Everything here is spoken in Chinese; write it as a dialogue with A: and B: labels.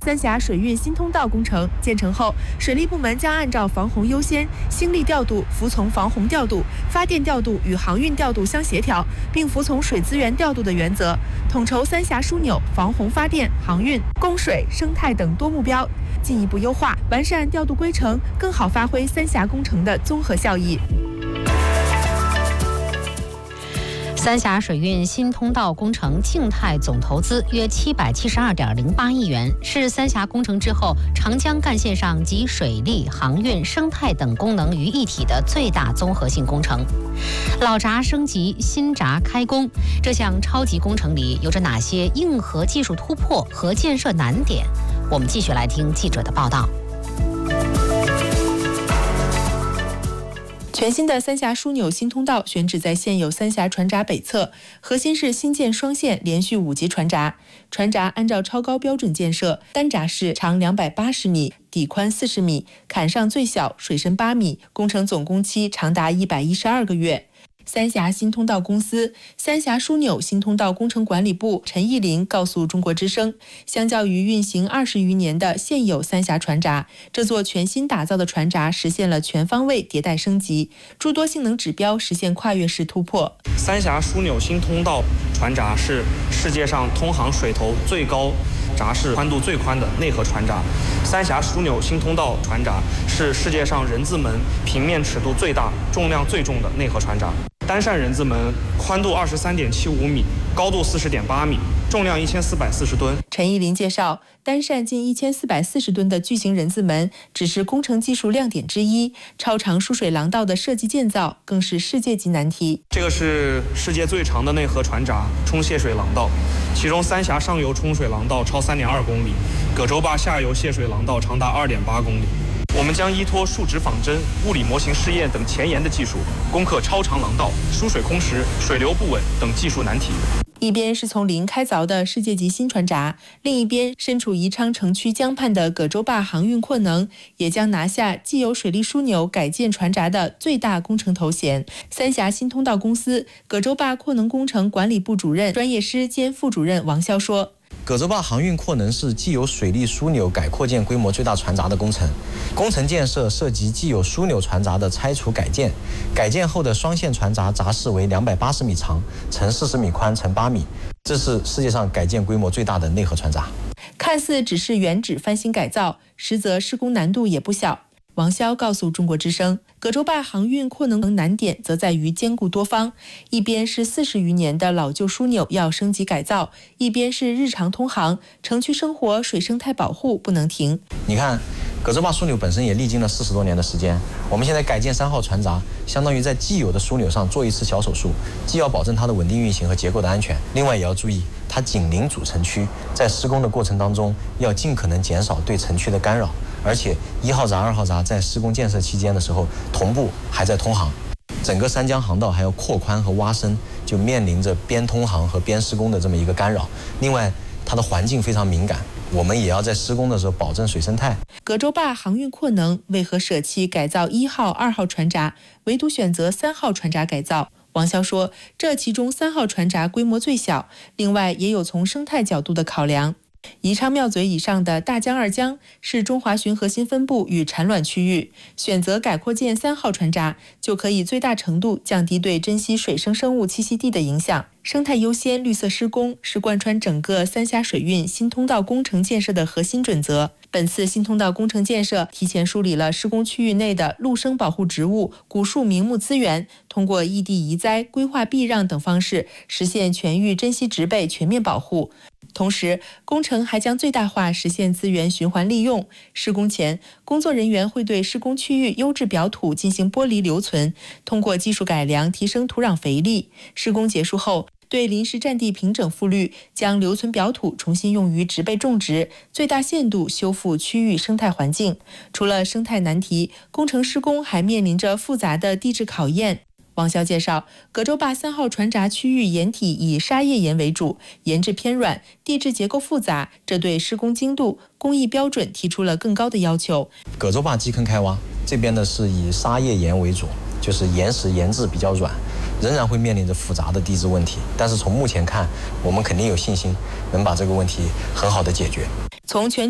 A: 三峡水运新通道工程建成后，水利部门将按照防洪优先、心力调度服从防洪调度、发电调度与航运调度相协调，并服从水资源调度的原则，统筹三峡枢纽、防洪、发电、航运、供水、生态等多目标，进一步优化完善调度规程，更好发挥三峡工程的综合效益。
B: 三峡水运新通道工程静态总投资约772.08亿元，是三峡工程之后长江干线上集水利、航运、生态等功能于一体的最大综合性工程。老闸升级，新闸开工，这项超级工程里有着哪些硬核技术突破和建设难点？我们继续来听记者的报道。
A: 全新的三峡枢纽新通道选址在现有三峡船闸北侧，核心是新建双线连续5级船闸。船闸按照超高标准建设，单闸式长280米，底宽40米，坎上最小，水深8米，工程总工期长达112个月。三峡新通道公司、三峡枢纽新通道工程管理部陈义林告诉中国之声，相较于运行20余年的现有三峡船闸，这座全新打造的船闸实现了全方位迭代升级，诸多性能指标实现跨越式突破。
C: 三峡枢纽新通道船闸是世界上通航水头最高、闸室宽度最宽的内河船闸。三峡枢纽新通道船闸是世界上人字门平面尺度最大、重量最重的内河船闸。单扇人字门宽度23.75米，高度40.8米，重量1440吨。
A: 陈义林介绍，单扇近1440吨的巨型人字门只是工程技术亮点之一，超长输水廊道的设计建造更是世界级难题。
C: 这个是世界最长的内河船闸冲泄水廊道，其中三峡上游冲水廊道超3.2公里，葛洲坝下游泄水廊道长达2.8公里。我们将依托数值仿真、物理模型试验等前沿的技术，攻克超长廊道、输水空时、水流不稳等技术难题。
A: 一边是从零开凿的世界级新船闸，另一边身处宜昌城区江畔的葛洲坝航运扩能也将拿下既有水利枢纽改建船闸的最大工程头衔。三峡新通道公司葛洲坝扩能工程管理部主任、专业师兼副主任王潇说，
D: 葛洲坝航运扩能是既有水利枢纽改扩建规模最大船闸的工程，工程建设涉及既有枢纽船闸的拆除改建，改建后的双线船闸闸室为280米长，乘40米宽，乘8米，这是世界上改建规模最大的内河船闸。
A: 看似只是原址翻新改造，实则施工难度也不小。王潇告诉中国之声，葛洲坝航运扩能难点则在于兼顾多方，一边是40余年的老旧枢纽要升级改造，一边是日常通航、城区生活、水生态保护不能停。
D: 你看，葛洲坝枢纽本身也历经了40多年的时间，我们现在改建3号船闸，相当于在既有的枢纽上做一次小手术，既要保证它的稳定运行和结构的安全，另外也要注意它紧邻主城区，在施工的过程当中要尽可能减少对城区的干扰，而且1号闸、2号闸在施工建设期间的时候同步还在通航，整个三江航道还要扩宽和挖深，就面临着边通航和边施工的这么一个干扰。另外，它的环境非常敏感，我们也要在施工的时候保证水生态。
A: 葛洲坝航运扩能为何舍弃改造1号、2号船闸，唯独选择3号船闸改造？王潇说，这其中3号船闸规模最小，另外也有从生态角度的考量。宜昌庙嘴以上的大江二江是中华鲟核心分布与产卵区域，选择改扩建3号船闸，就可以最大程度降低对珍稀水生生物栖息地的影响。生态优先、绿色施工是贯穿整个三峡水运新通道工程建设的核心准则。本次新通道工程建设提前梳理了施工区域内的陆生保护植物、古树名木资源，通过异地移栽、规划避让等方式，实现全域珍稀植被全面保护。同时，工程还将最大化实现资源循环利用。施工前，工作人员会对施工区域优质表土进行剥离留存，通过技术改良提升土壤肥力。施工结束后，对临时占地平整复绿，将留存表土重新用于植被种植，最大限度修复区域生态环境。除了生态难题，工程施工还面临着复杂的地质考验。王潇介绍，葛洲坝3号船闸区域岩体以沙叶岩为主，岩质偏软，地质结构复杂，这对施工精度、工艺标准提出了更高的要求。
D: 葛洲坝基坑开挖这边呢是以沙叶岩为主，就是岩石岩质比较软，仍然会面临着复杂的地质问题，但是从目前看，我们肯定有信心能把这个问题很好的解决。
A: 从全